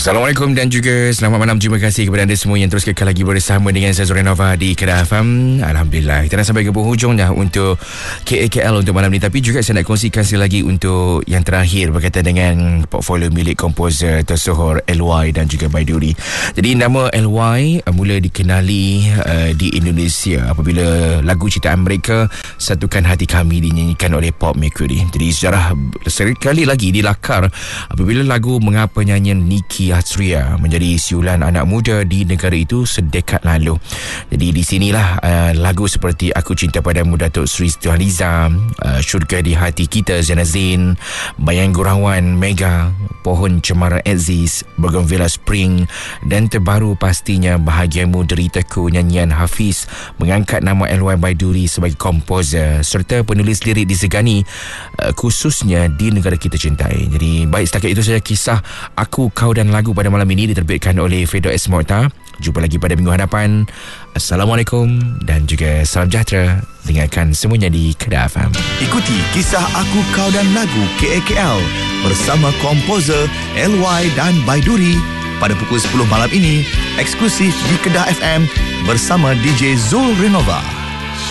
Assalamualaikum dan juga selamat malam. Terima kasih kepada anda semua yang terus kekal lagi bersama dengan saya Zul Renova di Kedah FM. Alhamdulillah, kita dah sampai ke penghujung dah untuk KAKL untuk malam ni. Tapi juga saya nak kongsikan sekali lagi untuk yang terakhir berkaitan dengan portfolio milik komposer tersohor LY dan juga Baiduri. Jadi nama LY mula dikenali di Indonesia apabila lagu ciptaan mereka Satukan Hati Kami dinyanyikan oleh Pop Mercury. Jadi sejarah sekali lagi dilakar apabila lagu Mengapa Nyanyian Niki Astria menjadi siulan anak muda di negara itu sedekad lalu. Jadi di sinilah lagu seperti Aku Cinta Padamu Datuk Seri Siti Nurhaliza, Syurga di Hati Kita Zainal Zain, Bayang Gurawan Mega, Pohon Cemara Aziz, Bougainvillea Spring dan terbaru pastinya Bahagiamu Deritaku nyanyian Hafiz mengangkat nama LY Baiduri sebagai komposer serta penulis lirik disegani khususnya di negara kita cintai. Jadi baik, setakat itu saja kisah Aku, Kau dan lagu pada malam ini diterbitkan oleh Firdaus Mokhtar. Jumpa lagi pada minggu hadapan. Assalamualaikum dan juga salam sejahtera. Dengarkan semuanya di Kedah FM. Ikuti kisah Aku, Kau dan lagu KAKL bersama komposer LY dan Baiduri pada pukul 10 malam ini eksklusif di Kedah FM bersama DJ Zul Renova.